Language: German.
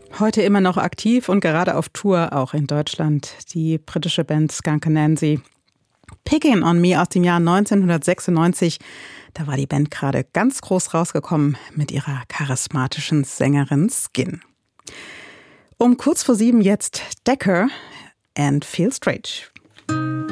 Heute immer noch aktiv und gerade auf Tour, auch in Deutschland. Die britische Band Skunk Anansie. Picking on Me aus dem Jahr 1996. Da war die Band gerade ganz groß rausgekommen mit ihrer charismatischen Sängerin Skin. Um kurz vor 7 jetzt Decker and Feel Strange.